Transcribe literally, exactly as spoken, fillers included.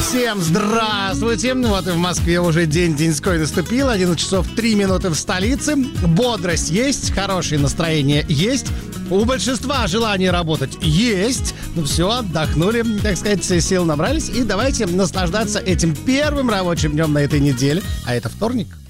Всем здравствуйте. Вот и в Москве уже день деньской наступил. одиннадцать часов три минуты в столице. Бодрость есть, хорошее настроение есть. У большинства желание работать есть. Ну все, отдохнули, так сказать, сил набрались. И давайте наслаждаться этим первым рабочим днем на этой неделе. А это вторник.